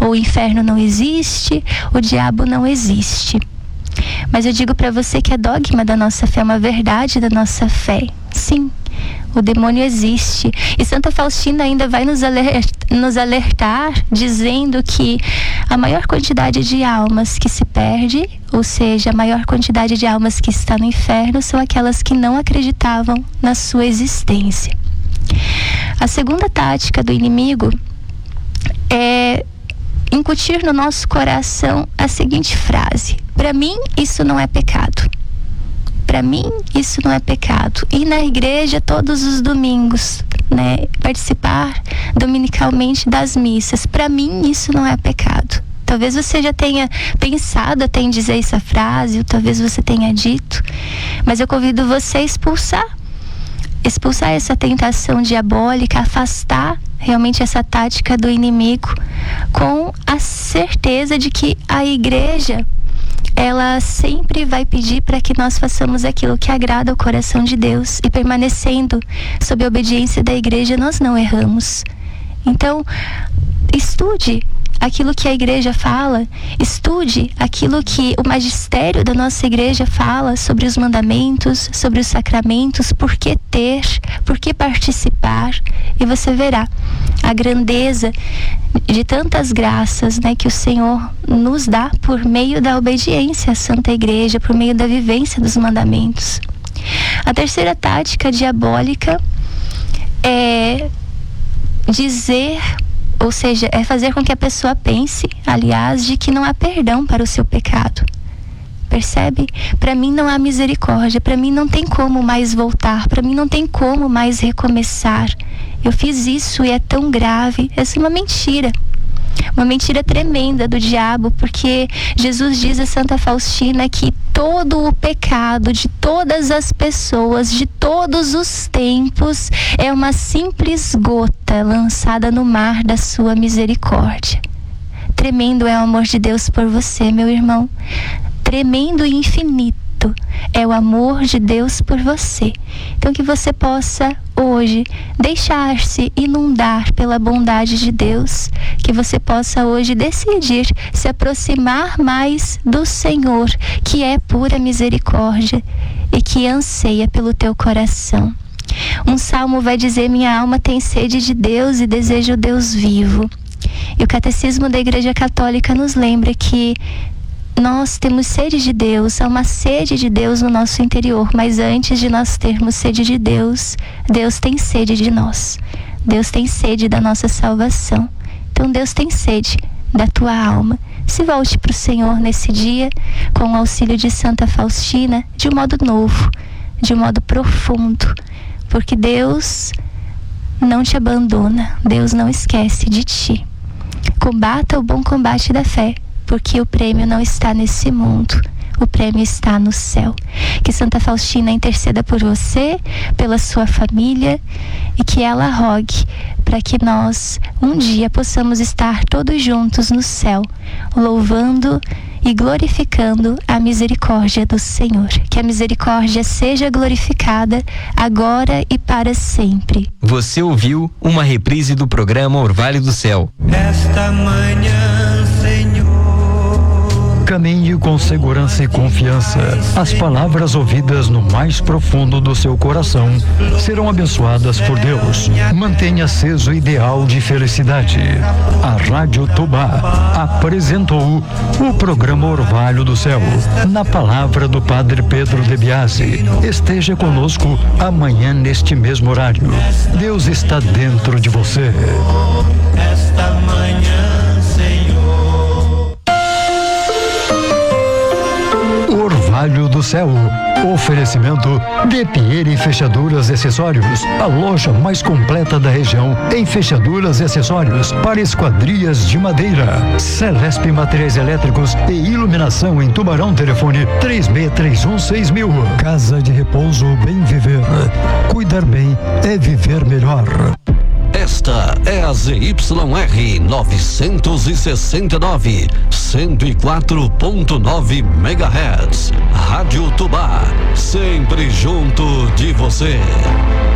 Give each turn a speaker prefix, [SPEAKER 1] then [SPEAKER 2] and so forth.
[SPEAKER 1] o inferno não existe, o diabo não existe. Mas eu digo para você que é dogma da nossa fé, uma verdade da nossa fé. Sim, o demônio existe. E Santa Faustina ainda vai nos alertar, dizendo que a maior quantidade de almas que se perde, ou seja, a maior quantidade de almas que está no inferno, são aquelas que não acreditavam na sua existência. A segunda tática do inimigo é incutir no nosso coração a seguinte frase: para mim isso não é pecado. Para mim isso não é pecado. Ir na igreja todos os domingos, né? Participar dominicalmente das missas. Para mim isso não é pecado. Talvez você já tenha pensado até em dizer essa frase, ou talvez você tenha dito, mas eu convido você a expulsar essa tentação diabólica, afastar realmente essa tática do inimigo, com a certeza de que a igreja, ela sempre vai pedir para que nós façamos aquilo que agrada ao coração de Deus, e permanecendo sob a obediência da igreja, nós não erramos. Então, estude aquilo que a igreja fala, estude aquilo que o magistério da nossa igreja fala sobre os mandamentos, sobre os sacramentos, por que ter, por que participar, e você verá a grandeza de tantas graças, né, que o Senhor nos dá por meio da obediência à Santa Igreja, por meio da vivência dos mandamentos. A terceira tática diabólica é dizer, ou seja, é fazer com que a pessoa pense, aliás, de que não há perdão para o seu pecado. Percebe? Para mim não há misericórdia, para mim não tem como mais voltar, para mim não tem como mais recomeçar. Eu fiz isso e é tão grave. Essa é uma mentira tremenda do diabo, porque Jesus diz a Santa Faustina que todo o pecado de todas as pessoas, de todos os tempos, é uma simples gota lançada no mar da sua misericórdia. Tremendo é o amor de Deus por você, meu irmão. Tremendo e infinito é o amor de Deus por você. Então que você possa hoje deixar-se inundar pela bondade de Deus, que você possa hoje decidir se aproximar mais do Senhor, que é pura misericórdia e que anseia pelo teu coração. Um salmo vai dizer: minha alma tem sede de Deus e deseja o Deus vivo. E o Catecismo da Igreja Católica nos lembra que nós temos sede de Deus, há uma sede de Deus no nosso interior, mas antes de nós termos sede de Deus, Deus tem sede de nós. Deus tem sede da nossa salvação. Então Deus tem sede da tua alma. Se volte para o Senhor nesse dia, com o auxílio de Santa Faustina, de um modo novo, de um modo profundo, porque Deus não te abandona, Deus não esquece de ti. Combata o bom combate da fé, porque o prêmio não está nesse mundo, o prêmio está no céu. Que Santa Faustina interceda por você, pela sua família, e que ela rogue para que nós um dia possamos estar todos juntos no céu, louvando e glorificando a misericórdia do Senhor. Que a misericórdia seja glorificada agora e para sempre.
[SPEAKER 2] Você ouviu uma reprise do programa Orvalho do Céu.
[SPEAKER 3] Esta manhã, Senhor,
[SPEAKER 4] caminhe com segurança e confiança. As palavras ouvidas no mais profundo do seu coração serão abençoadas por Deus. Mantenha aceso o ideal de felicidade. A Rádio Tubá apresentou o programa Orvalho do Céu, na palavra do Padre Pedro de Biasi. Esteja conosco amanhã neste mesmo horário. Deus está dentro de você.
[SPEAKER 3] esta manhã, Senhor.
[SPEAKER 4] Orvalho do Céu. Oferecimento De Pieri Fechaduras e Acessórios, a loja mais completa da região em fechaduras e acessórios para esquadrias de madeira. Celesp Materiais Elétricos e Iluminação em Tubarão. Telefone 36316000. Casa de Repouso Bem Viver. Cuidar bem é viver melhor.
[SPEAKER 5] Esta é a ZYR 969, 104.9 MHz. Rádio Tubá, sempre junto de você.